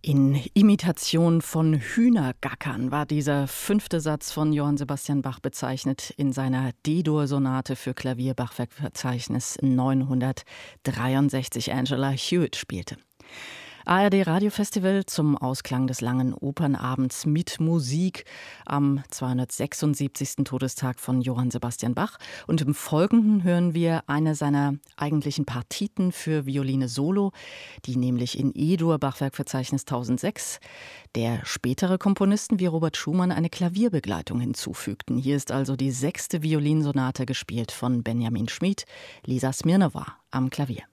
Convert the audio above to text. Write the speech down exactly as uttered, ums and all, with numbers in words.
In Imitation von Hühnergackern war dieser fünfte Satz von Johann Sebastian Bach bezeichnet in seiner D-Dur-Sonate für Klavier Bachwerkverzeichnis neunhundertdreiundsechzig. Angela Hewitt spielte. A R D Radiofestival zum Ausklang des langen Opernabends mit Musik am zweihundertsechsundsiebzigsten Todestag von Johann Sebastian Bach. Und im Folgenden hören wir eine seiner eigentlichen Partiten für Violine Solo, die nämlich in E-Dur Bachwerkverzeichnis tausendsechs der spätere Komponisten wie Robert Schumann eine Klavierbegleitung hinzufügten. Hier ist also die sechste Violinsonate gespielt von Benjamin Schmid, Lisa Smirnova am Klavier.